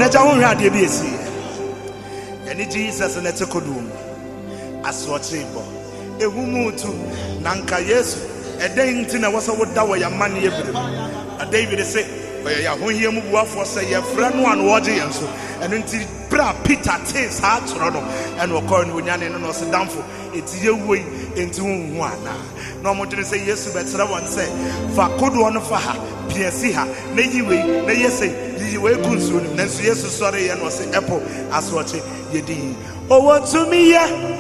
Meja won hwa de bi esi. Eni Jesus na tekodum. Aswochebo. Ehumutu nanka Yesu. Eden nti na wasa woda wo ya mane ebere. David say, "Oya ho hie mu buafo say ye fra no an wo je yenso." Eno nti bra Peter tis ha toro no. Eno ko no nyane no se damfo. Eti ye woi enti hu ana. No mo dwene say Yesu betere won say, "Fa kodo no fa ha, piesi ha, na yiwe, na yese, yiwe kunsu no." Nanso Yesu sori ye no say, "Epo aswoche yedi." Owo to me ye